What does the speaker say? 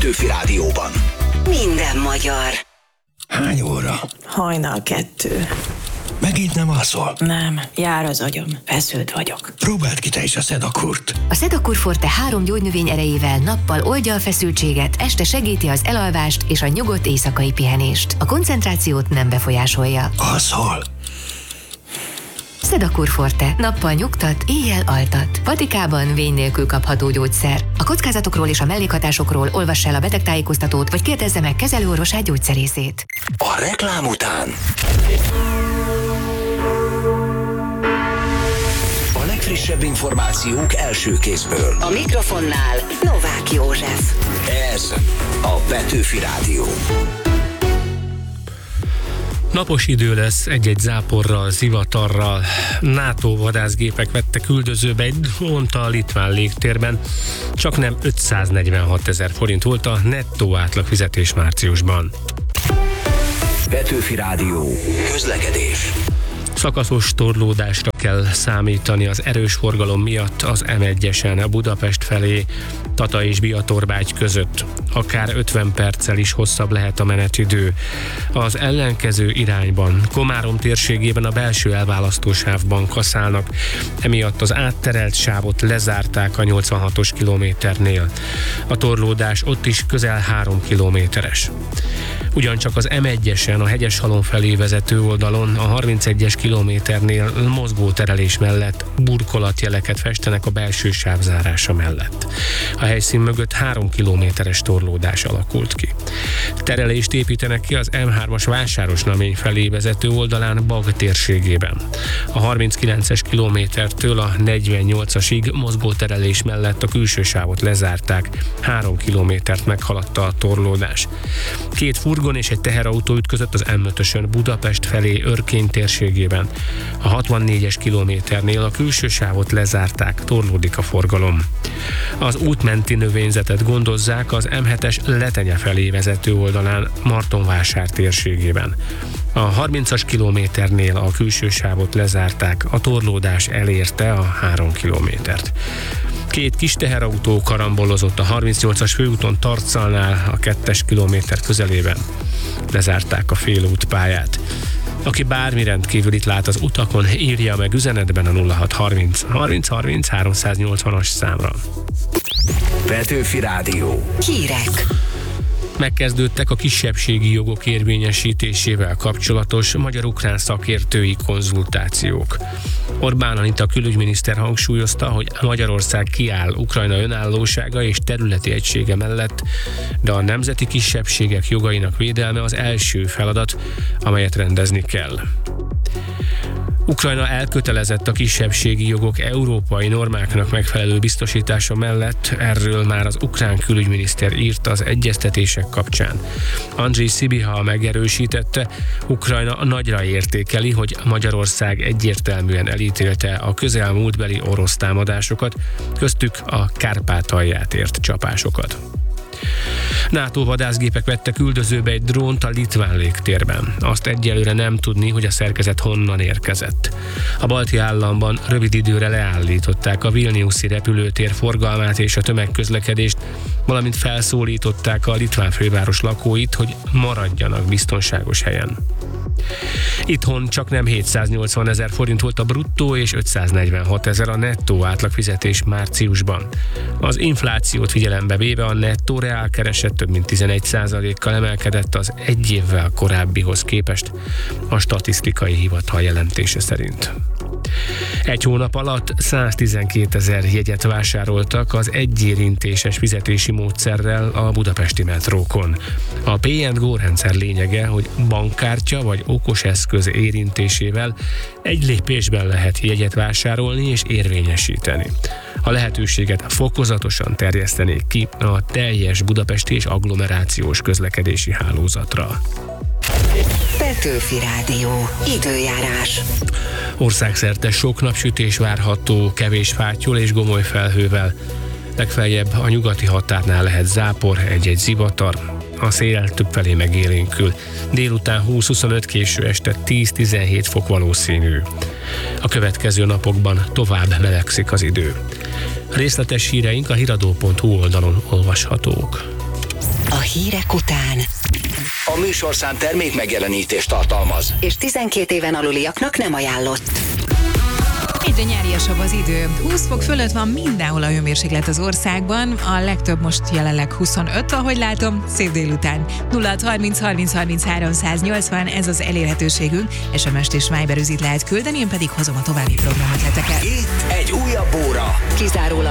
Petőfi Rádióban. Minden magyar. Hány óra? 1:30. Megint nem alszol? Nem, jár az agyam, feszült vagyok. Próbáld ki te is a Sedakurt. A Sedakur Forte 3 gyógynövény erejével nappal oldja a feszültséget, este segíti az elalvást és a nyugodt éjszakai pihenést. A koncentrációt nem befolyásolja. Alszol? Sedakur Forte. Nappal nyugtat, éjjel altat. Patikában vény nélkül kapható gyógyszer. A kockázatokról és a mellékhatásokról olvass el a betegtájékoztatót, vagy kérdezze meg kezelőorvosát, gyógyszerészét. A reklám után a legfrissebb információk első kézből. A mikrofonnál Novák József. Ez a Petőfi Rádió. Napos idő lesz, egy-egy záporral, zivatarral. NATO vadászgépek vettek üldözőbe egy drónt a litván légtérben. Csaknem 546 000 forint volt a nettó átlagfizetés márciusban. Petőfi Rádió. Közlekedés. Szakaszos torlódásra kell számítani az erős forgalom miatt az M1-esen Budapest felé, Tata és Biatorbágy között. Akár 50 perccel is hosszabb lehet a menetidő. Az ellenkező irányban, Komárom térségében a belső elválasztósávban kaszálnak, emiatt az átterelt sávot lezárták a 86-os kilométernél. A torlódás ott is közel 3 kilométeres. Ugyancsak az M1-esen a Hegyeshalom felé vezető oldalon a 31-es kilométernél mozgóterelés mellett burkolatjeleket festenek a belső sáv zárása mellett. A helyszín mögött 3 kilométeres torlódás alakult ki. Terelést építenek ki az M3-as Vásárosnamény felé vezető oldalán Bag térségében. A 39-es kilométertől a 48-asig mozgóterelés mellett a külső sávot lezárták, 3 kilométert meghaladta a torlódás. 2 furgon és egy teherautó ütközött az M5-ösön Budapest felé Örkény térségében. A 64-es kilométernél a külső sávot lezárták, torlódik a forgalom. Az útmenti növényzetet gondozzák az M7-es Letenye felé vezető oldalán Martonvásár térségében. A 30-as kilométernél a külső sávot lezárták, a torlódás elérte a 3 kilométert. 2 kis teherautó karambolozott a 38-as főúton Tarcalnál a 2-es kilométer közelében. Lezárták a félútpályát. Aki bármi rendkívülit lát az utakon, írja meg üzenetben a 0630 30 30 380-as számra. Petőfi Rádió. Hírek. Megkezdődtek a kisebbségi jogok érvényesítésével kapcsolatos magyar-ukrán szakértői konzultációk. Orbán Anita külügyminiszter hangsúlyozta, hogy Magyarország kiáll Ukrajna önállósága és területi egysége mellett, de a nemzeti kisebbségek jogainak védelme az első feladat, amelyet rendezni kell. Ukrajna elkötelezett a kisebbségi jogok európai normáknak megfelelő biztosítása mellett, erről már az ukrán külügyminiszter írt az egyeztetések kapcsán. Andrzej Sibiha megerősítette, Ukrajna nagyra értékeli, hogy Magyarország egyértelműen elítélte a közelmúltbeli orosz támadásokat, köztük a Kárpátalját ért csapásokat. NATO vadászgépek vettek üldözőbe egy drónt a litván légtérben. Azt egyelőre nem tudni, hogy a szerkezet honnan érkezett. A balti államban rövid időre leállították a Vilniuszi repülőtér forgalmát és a tömegközlekedést, valamint felszólították a litván főváros lakóit, hogy maradjanak biztonságos helyen. Itthon csaknem 780 000 forint volt a bruttó és 546 000 a nettó átlagfizetés márciusban. Az inflációt figyelembe véve a nettó reálkereset több mint 11%-kal emelkedett az egy évvel korábbihoz képest, a statisztikai hivatal jelentése szerint. Egy hónap alatt 112 000 jegyet vásároltak az egyérintéses fizetési módszerrel a budapesti metrókon. A Pay&Go rendszer lényege, hogy bankkártya vagy okos eszköz érintésével egy lépésben lehet jegyet vásárolni és érvényesíteni. A lehetőséget fokozatosan terjesztenék ki a teljes budapesti és agglomerációs közlekedési hálózatra. Petőfi Rádió. Időjárás. Országszerte sok napsütés várható, kevés fáttyol és gomoly felhővel. Legfeljebb a nyugati határnál lehet zápor, egy-egy zivatar. A szél többfelé megélénkül. Délután 20-25, késő este 10-17 fok valószínű. A következő napokban tovább melegszik az idő. Részletes híreink a hiradó.hu oldalon olvashatók. hírek után. A műsorszám termék megjelenítést tartalmaz. És 12 éven aluliaknak nem ajánlott. Egyre nyáriasabb az idő. 20 fok fölött van mindenhol a hőmérséklet az országban, a legtöbb most jelenleg 25, ahogy látom, szép délután. 0630 30 33 180, ez az elérhetőségünk, SMS-t és Viber üzit lehet küldeni, én pedig hozom a további programötleteket. Itt egy újabb óra. Kizárólag